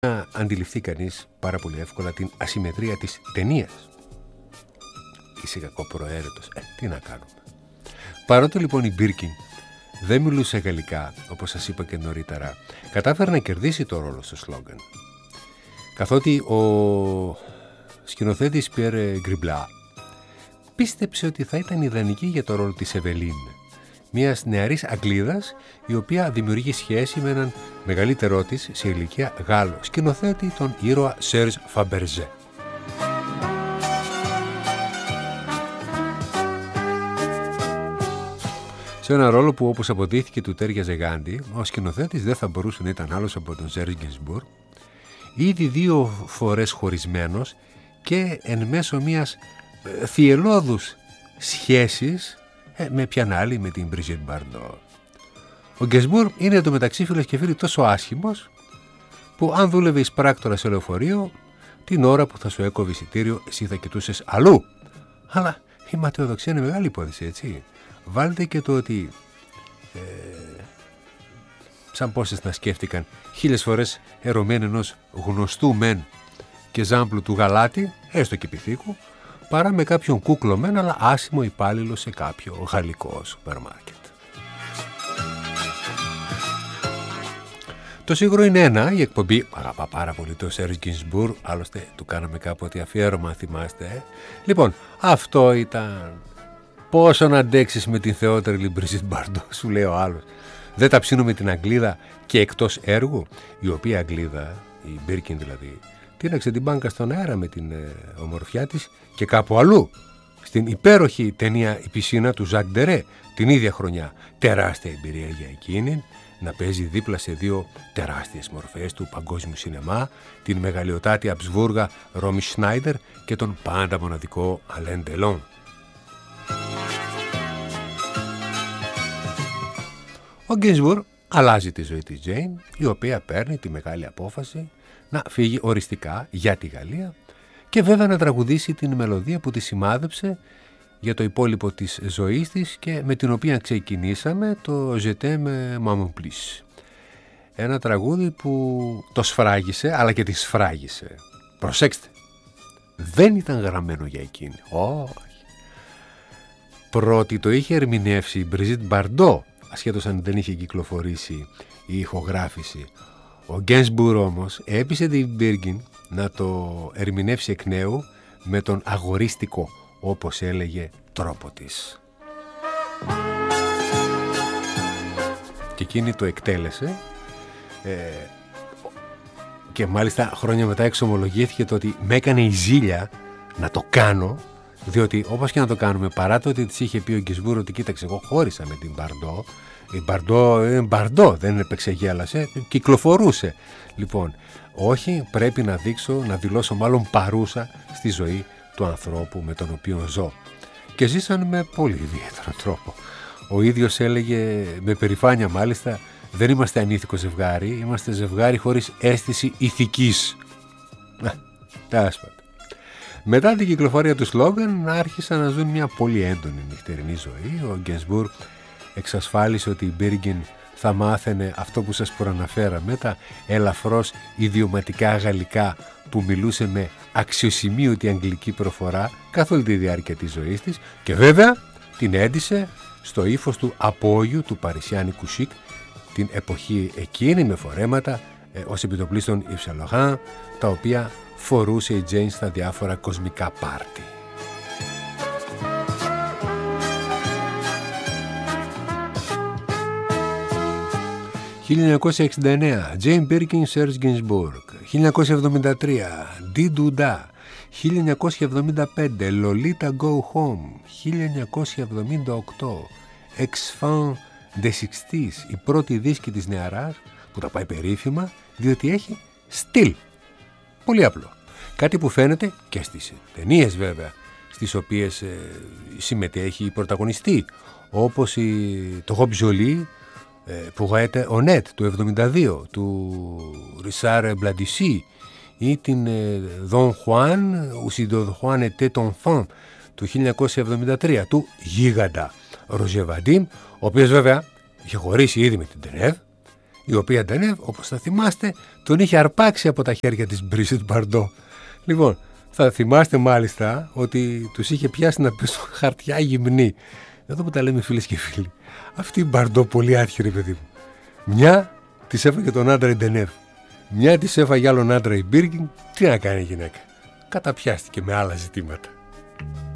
να αντιληφθεί κανείς πάρα πολύ εύκολα την ασυμμετρία της ταινίας. Είσαι κακοπροαίρετος. Τι να κάνουμε. Παρότι λοιπόν η Μπίρκιν δεν μιλούσε γαλλικά, όπως σας είπα και νωρίτερα, κατάφερε να κερδίσει το ρόλο στο σλόγγαν. Καθότι ο σκηνοθέτης Πιέρ Γκριμπλά πίστεψε ότι θα ήταν ιδανική για το ρόλο της Εβελίν, μιας νεαρής Αγγλίδας, η οποία δημιουργεί σχέση με έναν μεγαλύτερό της σε ηλικία Γάλλο σκηνοθέτη, τον ήρωα Σέρζ Φαμπερζέ. Σε ένα ρόλο που, όπως αποδείχθηκε, του τέριαζε γάντι, ο σκηνοθέτης δεν θα μπορούσε να ήταν άλλος από τον Σέρζ Γκινσμπουργκ, ήδη 2 φορές χωρισμένος και εν μέσω μιας θυελώδους σχέσης με ποιαν άλλη, με την Μπριζίτ Μπαρντό. Ο Γκινσμπουργκ είναι εντωμεταξύ, φίλες και φίλοι, τόσο άσχημος που αν δούλευε εις πράκτορα σε λεωφορείο, την ώρα που θα σου έκοβε εισιτήριο εσύ θα κοιτούσες αλλού. Αλλά η ματαιοδοξία είναι μεγάλη υπόθεση, έτσι. Βάλτε και το ότι σαν πόσες να σκέφτηκαν 1000 φορές ερωμένοι ενός γνωστού μεν και ζάμπλου του Γαλάτη, έστω και Πυθίκου, παρά με κάποιον κούκλο μεν αλλά άσημο υπάλληλο σε κάποιο γαλλικό σούπερ μάρκετ. Το σίγουρο είναι ένα, η εκπομπή αγαπά πάρα πολύ το Σέρζ Γκινσμπουργκ, άλλωστε του κάναμε κάποτε αφιέρωμα, θυμάστε. Λοιπόν, αυτό ήταν. Πόσο να αντέξεις με την θεότερη Μπριζίτ Μπαρντό, σου λέει ο άλλος. Δεν τα ψήνουμε την Αγγλίδα και εκτός έργου, η οποία Αγγλίδα, η Μπίρκιν δηλαδή, τίναξε την μπάνκα στον αέρα με την ομορφιά της και κάπου αλλού. Στην υπέροχη ταινία «Η πισίνα» του Ζακ Ντερέ, την ίδια χρονιά. Τεράστια εμπειρία για εκείνη, να παίζει δίπλα σε 2 τεράστιες μορφές του παγκόσμιου σινεμά, την μεγαλειοτάτη Αψβούργα Ρόμι Σνάιντερ και τον πάντα μοναδικό Αλέν Ντελόν. Ο Γκινσμπουργκ αλλάζει τη ζωή της Τζέιν, η οποία παίρνει τη μεγάλη απόφαση να φύγει οριστικά για τη Γαλλία και βέβαια να τραγουδήσει την μελωδία που τη σημάδεψε για το υπόλοιπο της ζωής της και με την οποία ξεκινήσαμε, το Je t'aime maman plus. Ένα τραγούδι που το σφράγισε αλλά και τη σφράγισε. Προσέξτε, δεν ήταν γραμμένο για εκείνη. Όχι. Πρώτη το είχε ερμηνεύσει η Μπριζίτ Μπαρντό, ασχέτως αν δεν είχε κυκλοφορήσει η ηχογράφηση. Ο Γκινσμπουργκ όμως έπεισε την Μπίρκιν να το ερμηνεύσει εκ νέου με τον αγορίστικο, όπως έλεγε, τρόπο της. Και εκείνη το εκτέλεσε και μάλιστα χρόνια μετά εξομολογήθηκε το ότι με έκανε η ζήλια να το κάνω, διότι όπως και να το κάνουμε, παρά το ότι της είχε πει ο Γκινσμπουργκ ότι κοίταξε, εγώ χώρισα με την Μπαρντό, η Μπαρντό δεν έπαιξε, γέλασε, κυκλοφορούσε. Λοιπόν, όχι, πρέπει να δηλώσω μάλλον παρούσα στη ζωή του ανθρώπου με τον οποίο ζω. Και ζήσαν με πολύ ιδιαίτερο τρόπο. Ο ίδιος έλεγε με περηφάνεια μάλιστα, δεν είμαστε ανήθικο ζευγάρι, είμαστε ζευγάρι χωρίς αίσθηση ηθικής. Τάσπατα. Μετά την κυκλοφορία του σλόγγαν άρχισαν να ζουν μια πολύ έντονη νυχτερινή ζωή. Ο Γκινσμπουργκ εξασφάλισε ότι η Μπίρκιν θα μάθαινε αυτό που σας προαναφέραμε, τα ελαφρώς ιδιωματικά γαλλικά που μιλούσε με αξιοσημείωτη αγγλική προφορά καθ' όλη τη διάρκεια της ζωής της και βέβαια την έντισε στο ύφος του απόγειου του παρισιάνικου σικ την εποχή εκείνη, με φορέματα ως επιτοπλίστων Yves Saint Laurent, τα οποία φορούσε η Τζέιν στα διάφορα κοσμικά πάρτι. «1969, Jane Birkin, Serge Gainsbourg». 1973, Didouda. 1975, Lolita Go Home. 1978, Ex-Femme des 60s, η πρώτη δίσκη της νεαράς που τα πάει περίφημα διότι έχει στυλ. Πολύ απλό. Κάτι που φαίνεται και στις ταινίες βέβαια, στις οποίες συμμετέχει η πρωταγωνιστή, όπως το Robe Jolie, Pour être honnête του 72 του Richard Bladissy ή την Don Juan ou si Don Juan était enfant του 1973 του γίγαντα Roger Vadim, ο οποίος βέβαια είχε χωρίσει ήδη με την Τενεύ η οποία Ντενεύ, όπως θα θυμάστε, τον είχε αρπάξει από τα χέρια της Μπρίσετ Μπαρντό. Λοιπόν, θα θυμάστε μάλιστα ότι τους είχε πιάσει να πέσουν χαρτιά γυμνή. Εδώ που τα λέμε φίλες και φίλοι. Αυτή η Μπαρντό πολύ άτυχη, ρε παιδί μου. Μια της έφαγε τον άντρα η Ντενεύ. Μια της έφαγε άλλον άντρα η Μπίργκιν. Τι να κάνει η γυναίκα. Καταπιάστηκε με άλλα ζητήματα.